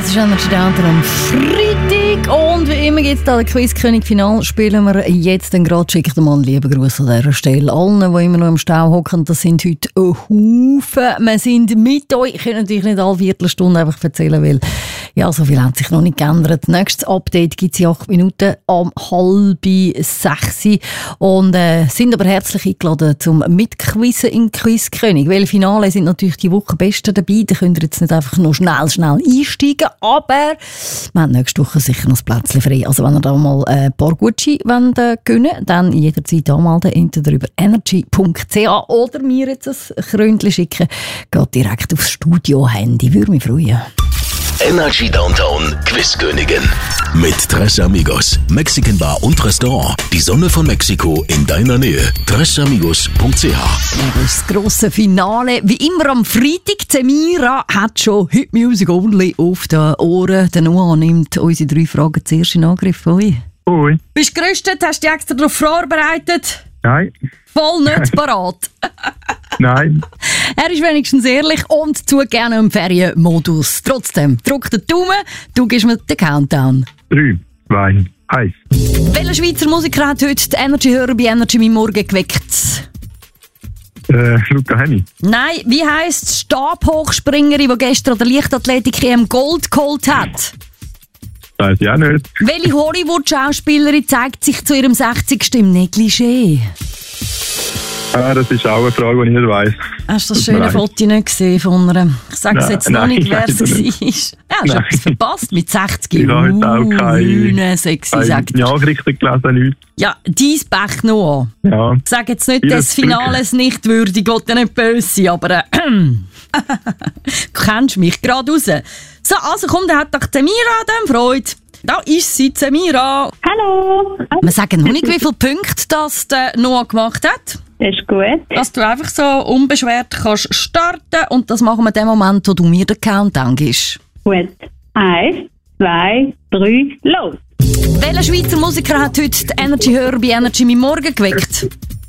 Das ist Energy Downtown am Freitag. Und wie immer gibt es da den Quiz-König-Final. Spielen wir jetzt gerade. Schickt mal einen lieben Gruß an dieser Stelle. Allen, die immer noch im Stau hocken, das sind heute ein Haufen. Wir sind mit euch. Ich kann natürlich nicht alle Viertelstunde einfach erzählen, weil ja, so viel hat sich noch nicht geändert. Nächstes Update gibt es in 8 Minuten um 5:30. Und sind aber herzlich eingeladen zum Mitquizzen in Quiz-König. Weil Finale sind natürlich die Wochenbesten dabei. Da könnt ihr jetzt nicht einfach noch schnell einsteigen. Aber wir haben nächste Woche sicher noch ein Plätzchen frei. Also wenn ihr da mal ein paar Gucci gewinnen wollt, dann jederzeit anmelden. Entweder über energy.ch oder mir jetzt ein Krönchen schicken. Geht direkt aufs Studio-Handy. Würde mich freuen. Energy Downtown Quizkönigin. Mit Tres Amigos, Mexican Bar und Restaurant. Die Sonne von Mexiko in deiner Nähe. tresamigos.ch. Das ist das grosse Finale. Wie immer am Freitag. Semira hat schon Hit Music Only auf den Ohren. Der Noah nimmt unsere 3 Fragen zuerst in Angriff. Oi. Bist du gerüstet? Hast du dich extra darauf vorbereitet? Nein. Voll nicht parat. Nein. Er ist wenigstens ehrlich und tut gerne im Ferienmodus. Trotzdem, drück den Daumen, du gibst mir den Countdown. 3, 2, 1. Welcher Schweizer Musiker hat heute die Energy-Hörer bei Energy mein Morgen geweckt? Luca Henny. Nein, wie heisst die Stabhochspringerin, die gestern an der Leichtathletik Gold geholt hat? Weiß ich auch nicht. Welche Hollywood-Schauspielerin zeigt sich zu ihrem 60. im Negligé? Das ist auch eine Frage, die ich nicht weiss. Hast du das schöne Foto nicht gesehen von einer? Ich sage es jetzt noch nicht, wer es war. Ja, hast du etwas verpasst mit 60? Ich habe heute auch keine sexy, sagt er. Nachrichten gelesen, nichts. Ja, dein Pech noch. Ja. Ich sage jetzt nicht, dass das Finale es nicht würdig, ich will ja nicht böse sein, aber du kennst mich gerade raus. So, also komm, der hat doch Semira dann Freude. Da ist sie, Semira. Hallo. Wir sagen noch nicht, wie viele Punkte das der Noah gemacht hat. Das ist gut. Dass du einfach so unbeschwert kannst starten und das machen wir in dem Moment, wo du mir den Countdown gibst. Gut. 1, 2, 3, los. Welcher Schweizer Musiker hat heute die Energy-Hörer bei Energy mein Morgen geweckt?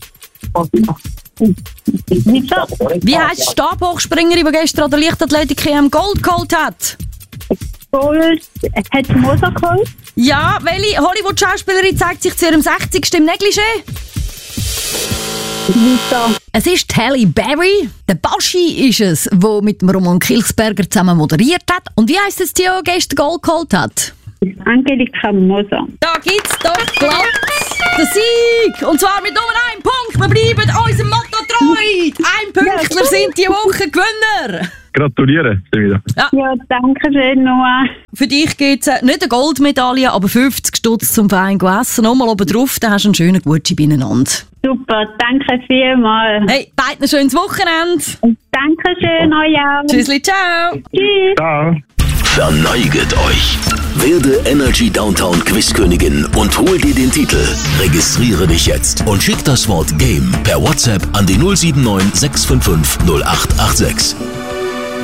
Wie heisst die Stabhochspringerin, die gestern an der Leichtathletik Gold geholt hat? Gold. Hat Moser geholt? Ja, welche Hollywood-Schauspielerin zeigt sich zu ihrem 60. im Negligé? Es ist Halle Berry. Der Baschi ist es, der mit dem Roman Kilchsberger zusammen moderiert hat. Und wie heisst es die, die gestern Gold geholt hat? Angelika Moser. Da gibt's doch glatt den Sieg! Und zwar mit nur 1 Punkt. Wir bleiben unserem Motto treu. Einpünktler sind die Wochengewinner. Gratuliere, wieder. Ja, danke schön, Noah. Für dich gibt es nicht eine Goldmedaille, aber 50 Stutz zum fein essen. Nochmal oben drauf, dann hast du einen schönen Gucci beieinander. Super, danke vielmals. Hey, beiden ein schönes Wochenende. Danke schön, euch auch. Tschüssli, ciao. Tschüss. Ciao. Verneiget euch. Werde Energy Downtown Quizkönigin und hol dir den Titel. Registriere dich jetzt und schick das Wort Game per WhatsApp an die 079 655 0886.